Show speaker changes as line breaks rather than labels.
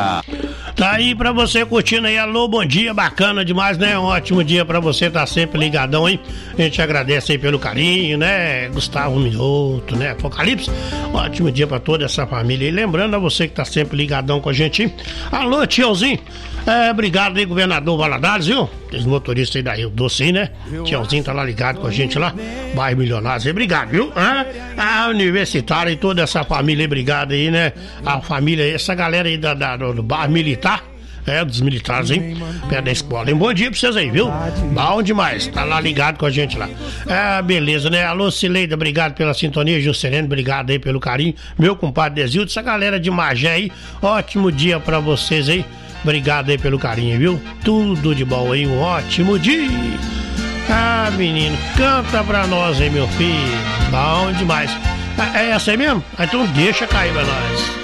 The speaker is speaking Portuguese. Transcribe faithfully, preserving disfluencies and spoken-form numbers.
Tá aí pra você curtindo aí, alô, bom dia, bacana demais, né? Um ótimo dia pra você, tá sempre ligadão, hein? A gente agradece aí pelo carinho, né? Gustavo Minuto, né? Apocalipse, ótimo dia pra toda essa família. E lembrando a você que tá sempre ligadão com a gente, hein? Alô, tiozinho, é, obrigado aí, governador Valadares, viu? Os motoristas aí da Rio Doce, né? Tiozinho tá lá ligado com a gente lá, bairro Milionários, aí, obrigado, viu? Ah, a Universitária e toda essa família aí, obrigado aí, né? A família, essa galera aí da, da, do bairro Militar. É, dos militares, hein? Perto da escola, hein? Bom dia pra vocês aí, viu? Bom demais, tá lá ligado com a gente lá. É, beleza, né? Alô, Cileida, obrigado pela sintonia. Juscelino, obrigado aí pelo carinho. Meu compadre Desildo, essa galera de Magé aí, ótimo dia pra vocês aí. Obrigado aí pelo carinho, viu? Tudo de bom aí, um ótimo dia. Ah, menino, canta pra nós aí, meu filho. Bom demais. É, é essa aí mesmo? Então deixa cair pra nós.